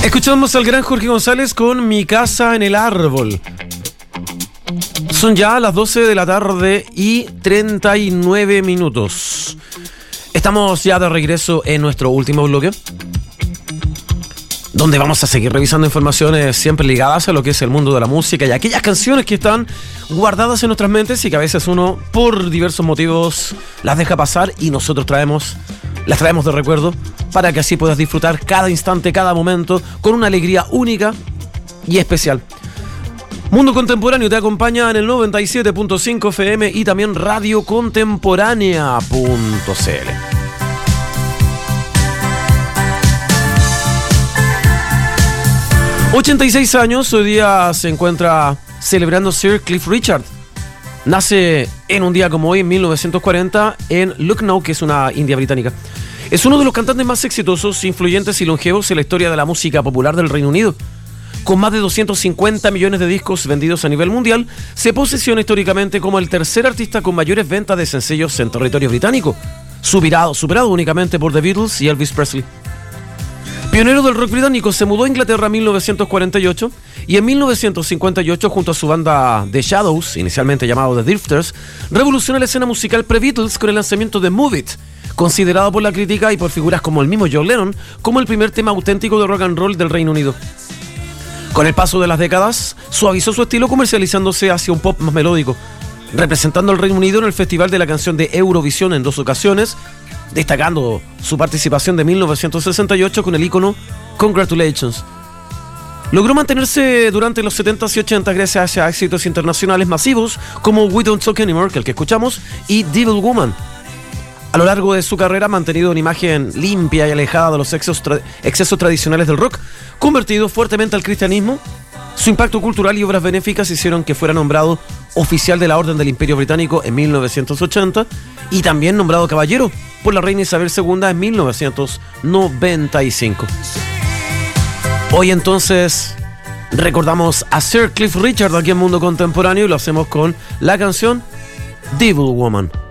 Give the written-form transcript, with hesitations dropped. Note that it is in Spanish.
Escuchamos al gran Jorge González con Mi casa en el árbol. Son ya las 12 de la tarde y 39 minutos. Estamos ya de regreso en nuestro último bloque, donde vamos a seguir revisando informaciones siempre ligadas a lo que es el mundo de la música y aquellas canciones que están guardadas en nuestras mentes y que a veces uno, por diversos motivos, las deja pasar y nosotros las traemos de recuerdo para que así puedas disfrutar cada instante, cada momento con una alegría única y especial. Mundo Contemporáneo te acompaña en el 97.5 FM y también radiocontemporánea.cl. 86 años, hoy día se encuentra celebrando Sir Cliff Richard. Nace en un día como hoy, en 1940, en Lucknow, que es una India británica. Es uno de los cantantes más exitosos, influyentes y longevos en la historia de la música popular del Reino Unido. Con más de 250 millones de discos vendidos a nivel mundial, se posiciona históricamente como el tercer artista con mayores ventas de sencillos en territorio británico, superado únicamente por The Beatles y Elvis Presley. Pionero del rock británico, se mudó a Inglaterra en 1948 y en 1958, junto a su banda The Shadows, inicialmente llamado The Drifters, revolucionó la escena musical pre-Beatles con el lanzamiento de Move It, considerado por la crítica y por figuras como el mismo John Lennon como el primer tema auténtico de rock and roll del Reino Unido. Con el paso de las décadas, suavizó su estilo comercializándose hacia un pop más melódico, representando al Reino Unido en el Festival de la Canción de Eurovisión en 2 ocasiones, destacando su participación de 1968 con el ícono Congratulations. Logró mantenerse durante los 70s y 80s gracias a éxitos internacionales masivos como We Don't Talk Anymore, que es el que escuchamos, y Devil Woman. A lo largo de su carrera ha mantenido una imagen limpia y alejada de los excesos tradicionales del rock, convertido fuertemente al cristianismo. Su impacto cultural y obras benéficas hicieron que fuera nombrado oficial de la Orden del Imperio Británico en 1980 y también nombrado caballero por la reina Isabel II en 1995. Hoy entonces recordamos a Sir Cliff Richard aquí en Mundo Contemporáneo y lo hacemos con la canción Devil Woman.